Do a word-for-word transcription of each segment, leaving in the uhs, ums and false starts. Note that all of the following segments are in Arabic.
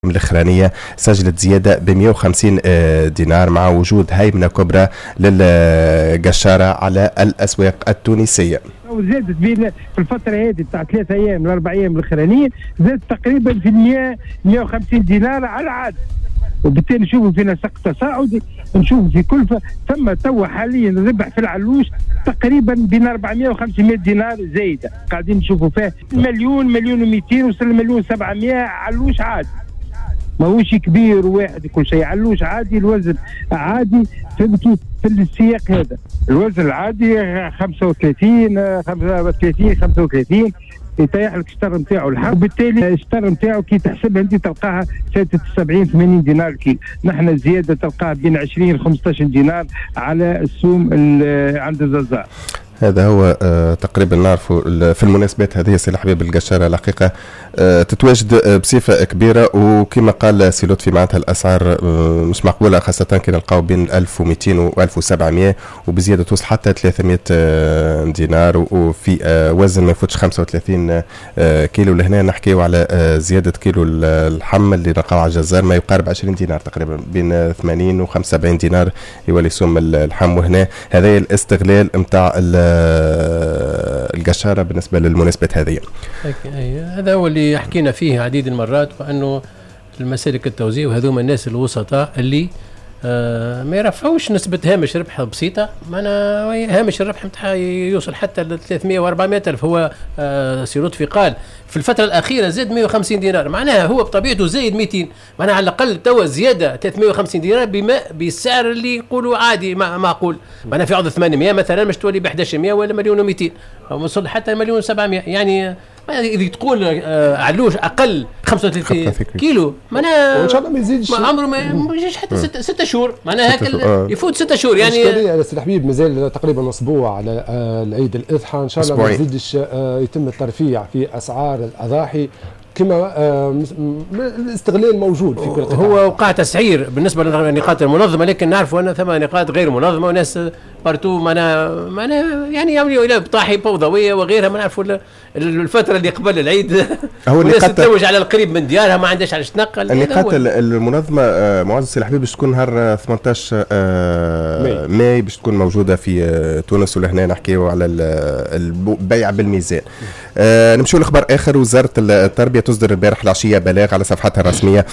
الأخرانية سجلت زيادة ب مئة وخمسين دينار مع وجود هيمنة كبرى للقشارة على الأسواق التونسية. وزادت بين في الفترة هذه بتاع ثلاثة أيام لأربع أيام الأخرانية زادت تقريبا في مئة مئة وخمسين دينار على العادة، وبالتالي نشوفوا في نسق تصاعدي، نشوفوا في كلفة. ثم توا حاليا الربح في العلوش تقريبا بين أربعمئة وخمسمئة دينار زايدة، قاعدين نشوفوا فيها مليون مليون ومئتين وصل مليون سبعمئة علوش عادي، ماهوش كبير واحد كل شيء، علوش عادي، الوزن عادي. فهمتوا في السياق هذا الوزن العادي خمسة وثلاثين خمسة وثلاثين خمسة وثلاثين يطيح لك الشطر نتاعو الحق، وبالتالي الشطر نتاعو كي تحسبها انت تلقاها ستة وسبعين ثمانين دينار كيلو. نحن الزياده تلقاها بين عشرين خمسة عشر دينار على السوم عند الزازار. هذا هو آه تقريبا نعرفوا في المناسبات هذه سي الحبيب القشارة الحقيقة آه تتواجد بصفة كبيرة، وكما قال سي لطفي معناتها الأسعار آه مش مقبولة، خاصة كي نلقاو بين ألف ومئتين و ألف وسبعمئة وبزيادة توصل حتى ثلاثمئة آه دينار، وفي آه وزن ما يفوتش خمسة وثلاثين آه كيلو. لهنا نحكيو على آه زيادة كيلو اللحم اللي نلقاو على الجزائر ما يقارب عشرين دينار تقريبا، بين ثمانين وخمسة وسبعين دينار يولي سوم اللحم. وهنا هذا الاستغلال نتاع القشارة بالنسبة للمناسبات هذه. هذا هو اللي حكينا فيه عديد المرات، وأنه المسالك التوزيع وهذوما الناس الوسطاء اللي آه ما يرفعوش نسبة هامش ربح بسيطة، معنا هامش الربح متاعها يوصل حتى ل ثلاثمئة وأربعمئة ألف. هو آه سي لطفي قال في الفترة الأخيرة زاد مئة وخمسين دينار، معناها هو بطبيعته زايد مئتين، معناها على الأقل توا زيادة ثلاثمئة وخمسين دينار بما بالسعر اللي يقولوا عادي معقول. معناها في عرض ثمانمئة مثلا مش تولي ب أحد عشر مئة ولا مليون ومئتين، وصل حتى مليون وسبعمئة. يعني إذا تقول آه علوش أقل خمسة وثلاثين كيلو، معناها وإن شاء الله ما يزيدش، ما عمره ما يجيش حتى ستة, ستة شهور، معناها هكا يفوت ستة شهور. يعني يا سي الحبيب مازال تقريبا أسبوع على آه العيد الأضحى، إن شاء الله ما يزيدش آه يتم الترفيع في أسعار الأضاحي كما آه الاستغلال موجود في كل قطاع. هو وقع تسعير بالنسبه للنقاط المنظمه، لكن نعرفوا ان ثم نقاط غير منظمه وناس بارتو معنا معنا يعني يعملوا الى بطاحي فوضويه وغيرها. ما نعرفوا الفتره اللي قبل العيد هو الناس تتزوج على القريب من ديارها، ما عندهاش على تنقل. النقاط المنظمه آه معز سي الحبيب باش تكون نهار ثمانية عشر آه ماي باش تكون موجوده في آه تونس، ولهنا نحكيو على البيع بالميزان. آه نمشيو لاخبار اخر. وزاره التربيه تصدر البارح العشيه بلاغ على صفحتها الرسميه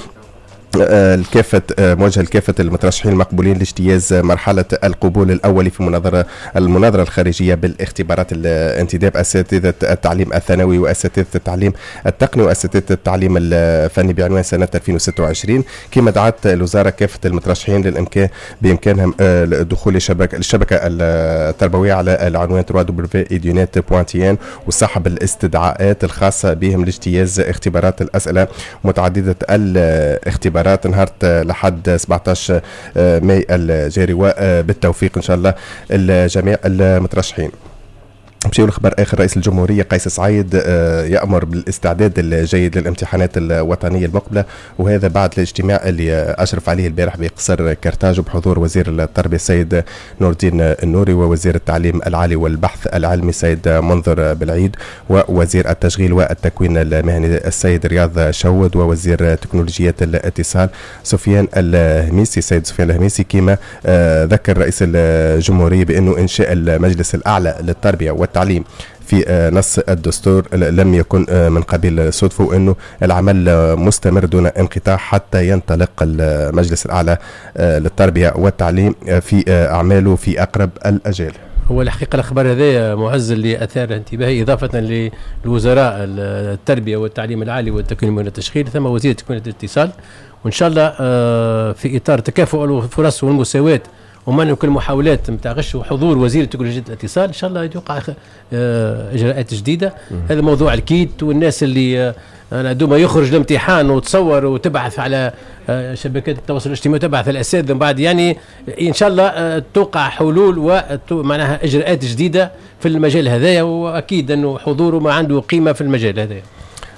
الكافة موجه لكافة المترشحين المقبولين لاجتياز مرحلة القبول الأولي في مناظرة المناظرة الخارجية بالاختبارات الانتداب أساتذة التعليم الثانوي وأساتذة التعليم التقني وأساتذة التعليم الفني بعنوان سنة ألفين وستة وعشرين. كما دعت الوزارة كافة المترشحين للإمكان بإمكانهم الدخول للشبكة الشبكة التربوية على العنوان دبليو دبليو دبليو دوت ايديونات دوت ان وسحب الاستدعاءات الخاصة بهم لاجتياز اختبارات الأسئلة متعددة الاختبارات نهارت لحد سبعة عشر ماي الجاري، وبالتوفيق إن شاء الله الجميع المترشحين. نمشيو لخبر اخر. رئيس الجمهوريه قيس سعيد يامر بالاستعداد الجيد للامتحانات الوطنيه المقبله، وهذا بعد الاجتماع اللي اشرف عليه البارح بقصر كرتاج بحضور وزير التربيه السيد نور الدين النوري، ووزير التعليم العالي والبحث العلمي السيد منذر بالعيد، ووزير التشغيل والتكوين المهني السيد رياض شود، ووزير تكنولوجيات الاتصال سفيان الهميسي السيد سفيان الهميسي. كما ذكر رئيس الجمهوريه بانه انشاء المجلس الاعلى للتربيه والتعليم في نص الدستور لم يكن من قبيل صدفه، وانه العمل مستمر دون انقطاع حتى ينطلق المجلس الاعلى للتربيه والتعليم في اعماله في اقرب الاجال. هو الحقيقه الخبر هذا معز اللي اثار انتباهي، اضافه للوزراء التربيه والتعليم العالي والتكوين والتشغيل، ثم وزير التكوين والاتصال، وان شاء الله في اطار تكافؤ الفرص والمساواه ومنع كل محاولات نتاع غش وحضور وزير تكنولوجيا الاتصال، ان شاء الله يوقع اجراءات جديده. هذا موضوع الكيت، والناس اللي دوما يخرج الامتحان وتصور وتبعث على شبكات التواصل الاجتماعي وتبعث الاساتذه من بعد، يعني ان شاء الله توقع حلول ومعناها اجراءات جديده في المجال هذايا، واكيد انه حضوره ما عنده قيمه في المجال هذايا.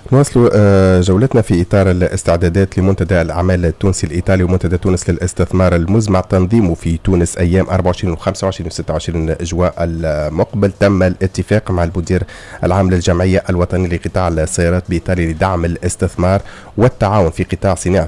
نواصلوا جولتنا في إطار الاستعدادات لمنتدى الأعمال التونسي الإيطالي ومنتدى تونس للاستثمار المزمع تنظيمه في تونس أيام أربعة وعشرين وخمسة وعشرين وستة وعشرين أجواء المقبل. تم الاتفاق مع المدير العام للجمعية الوطنية لقطاع السيارات بإيطاليا لدعم الاستثمار والتعاون في قطاع صناعة